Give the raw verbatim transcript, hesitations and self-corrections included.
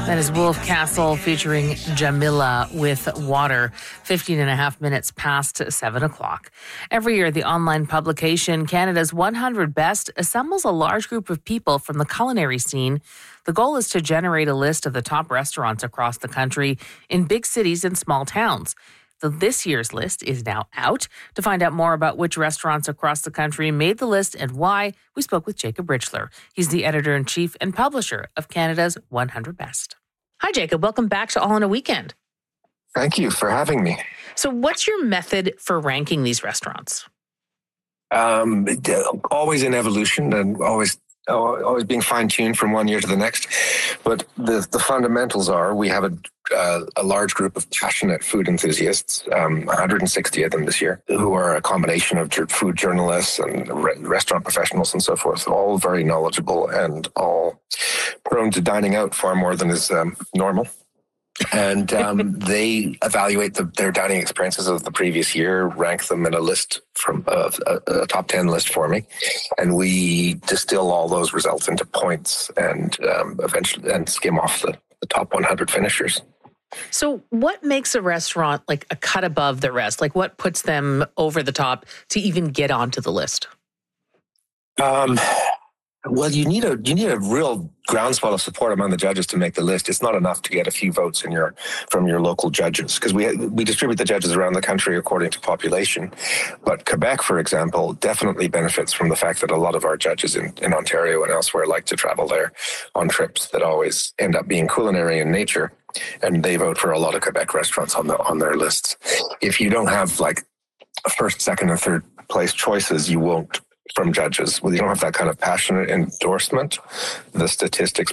That is Wolf Castle featuring Jamila with Water, fifteen and a half minutes past seven o'clock. Every year, the online publication Canada's one hundred Best assembles a large group of people from the culinary scene. The goal is to generate a list of the top restaurants across the country in big cities and small towns. So this year's list is now out. To find out more about which restaurants across the country made the list and why, we spoke with Jacob Richler. He's the editor-in-chief and publisher of Canada's one hundred Best. Hi, Jacob. Welcome back to All on a Weekend. Thank you for having me. So what's your method for ranking these restaurants? Um, always in evolution and always always being fine-tuned from one year to the next. But the, the fundamentals are we have a, uh, a large group of passionate food enthusiasts, um, one hundred sixty of them this year, who are a combination of food journalists and re- restaurant professionals and so forth, all very knowledgeable and all prone to dining out far more than is um, normal. And um, they evaluate the, their dining experiences of the previous year, rank them in a list from uh, a, a top ten list for me, and we distill all those results into points and um, eventually and skim off the, the top one hundred finishers. So what makes a restaurant like a cut above the rest? Like what puts them over the top to even get onto the list? Um. Well, you need a you need a real groundswell of support among the judges to make the list. It's not enough to get a few votes in your from your local judges, because we we distribute the judges around the country according to population. But Quebec, for example, definitely benefits from the fact that a lot of our judges in, in Ontario and elsewhere like to travel there on trips that always end up being culinary in nature, and they vote for a lot of Quebec restaurants on the on their lists. If you don't have like first, second, and third place choices, you won't. From judges, well, you don't have that kind of passionate endorsement, the statistics